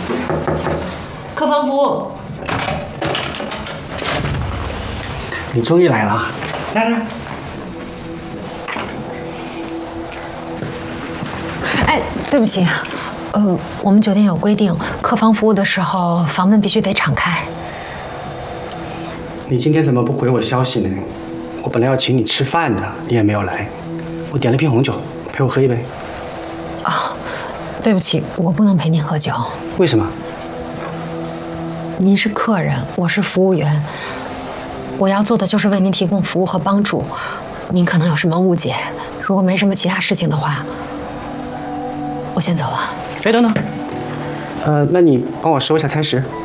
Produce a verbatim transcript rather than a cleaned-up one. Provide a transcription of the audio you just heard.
客房服务。 你终于来了，来来来。 哎，对不起，呃，我们酒店有规定，客房服务的时候房门必须得敞开。 你今天怎么不回我消息呢？我本来要请你吃饭的，你也没有来。我点了瓶红酒，陪我喝一杯。 哦，对不起，我不能陪您喝酒。 为什么？ 您是客人，我是服务员，我要做的就是为您提供服务和帮助。您可能有什么误解，如果没什么其他事情的话，我先走了。 哎，等等，呃，那你帮我收一下餐食。